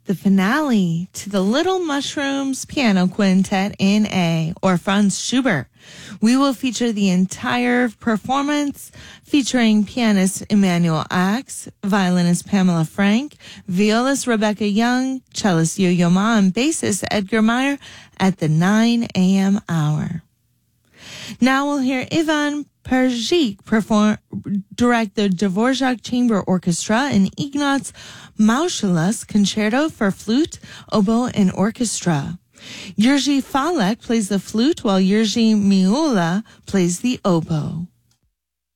the finale to the Little Mushrooms Piano Quintet in A, or Franz Schubert. We will feature the entire performance featuring pianist Emmanuel Axe, violinist Pamela Frank, violist Rebecca Young, cellist Yo-Yo Ma, and bassist Edgar Meyer at the 9 a.m. hour. Now we'll hear Ivan Perzik direct the Dvorak Chamber Orchestra in Ignaz Moscheles Concerto for Flute, Oboe, and Orchestra. Jerzy Falek plays the flute while Jerzy Miula plays the oboe.